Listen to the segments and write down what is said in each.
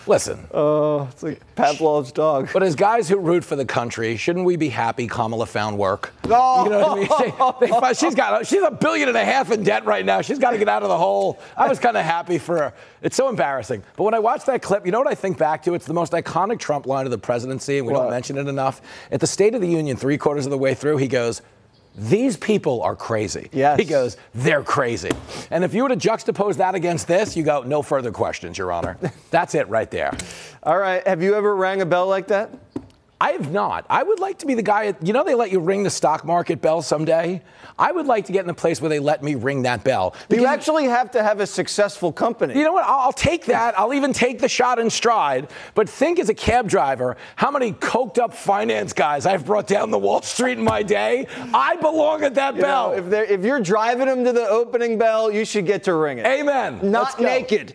Listen. It's like Pavlov's dog. But as guys who root for the country, shouldn't we be happy Kamala found work? Oh. You know what I mean? She's $1.5 billion in debt right now. She's got to get out of the hole. I was kind of happy for her. It's so embarrassing. But when I watch that clip, you know what I think back to? It's the most iconic Trump line of the presidency, and we don't mention it enough. At the State of the Union, 3/4 of the way through, he goes, these people are crazy. Yes. He goes, they're crazy. And if you were to juxtapose that against this, you go, no further questions, Your Honor. That's it right there. All right. Have you ever rang a bell like that? I have not. I would like to be the guy, they let you ring the stock market bell someday. I would like to get in a place where they let me ring that bell. You actually have to have a successful company. You know what? I'll take that. I'll even take the shot in stride. But think as a cab driver, how many coked up finance guys I've brought down the Wall Street in my day. I belong at that bell. If you're driving them to the opening bell, you should get to ring it. Amen. Not naked.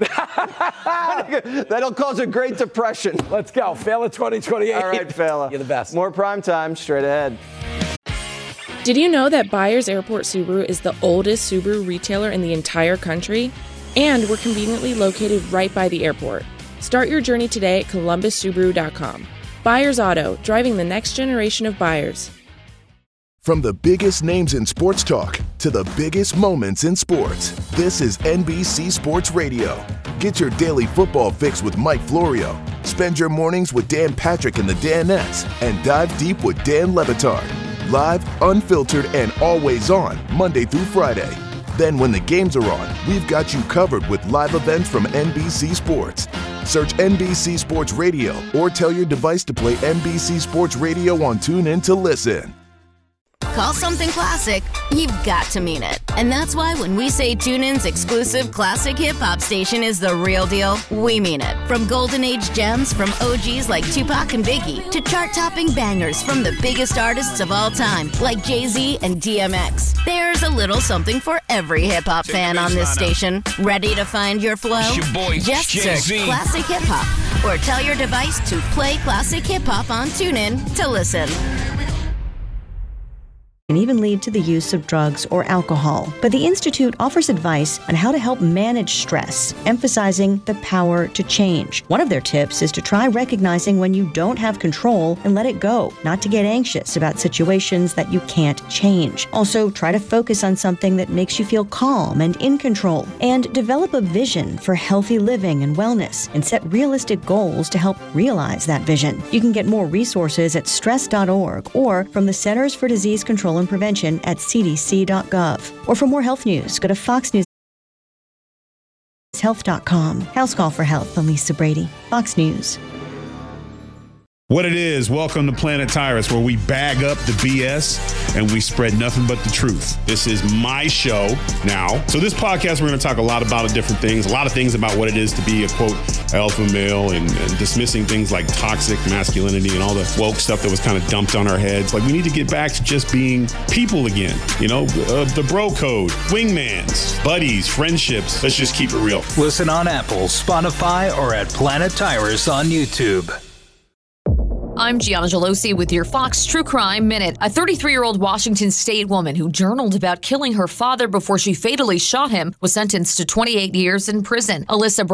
That'll cause a Great Depression. Let's go. Fail at 2028. All right, Fela. You're the best. More prime time straight ahead. Did you know that Byers Airport Subaru is the oldest Subaru retailer in the entire country? And we're conveniently located right by the airport. Start your journey today at columbussubaru.com. Byers Auto, driving the next generation of buyers. From the biggest names in sports talk to the biggest moments in sports, this is NBC Sports Radio. Get your daily football fix with Mike Florio. Spend your mornings with Dan Patrick and the Danettes, and dive deep with Dan Le Batard. Live, unfiltered, and always on, Monday through Friday. Then when the games are on, we've got you covered with live events from NBC Sports. Search NBC Sports Radio or tell your device to play NBC Sports Radio on TuneIn to listen. Call something classic, you've got to mean it. And that's why when we say TuneIn's exclusive classic hip-hop station is the real deal, we mean it. From golden age gems from OGs like Tupac and Biggie to chart-topping bangers from the biggest artists of all time like Jay-Z and DMX. There's a little something for every hip-hop fan on this station. Ready to find your flow? Just search Classic Hip Hop or tell your device to play Classic Hip Hop on TuneIn to listen. Can even lead to the use of drugs or alcohol. But the Institute offers advice on how to help manage stress, emphasizing the power to change. One of their tips is to try recognizing when you don't have control and let it go, not to get anxious about situations that you can't change. Also, try to focus on something that makes you feel calm and in control, and develop a vision for healthy living and wellness, and set realistic goals to help realize that vision. You can get more resources at stress.org or from the Centers for Disease Control and Prevention at cdc.gov. Or for more health news, go to foxnewshealth.com. House Call for Health, I'm Lisa Brady, Fox News. What it is, welcome to Planet Tyrus, where we bag up the BS and we spread nothing but the truth. This is my show now. So this podcast, we're going to talk a lot about different things, a lot of things about what it is to be a, quote, alpha male and dismissing things like toxic masculinity and all the woke stuff that was kind of dumped on our heads. Like, we need to get back to just being people again, you know, the bro code, wingmans, buddies, friendships. Let's just keep it real. Listen on Apple, Spotify, or at Planet Tyrus on YouTube. I'm Gianna Gelosi with your Fox True Crime Minute. A 33-year-old Washington State woman who journaled about killing her father before she fatally shot him was sentenced to 28 years in prison. Alyssa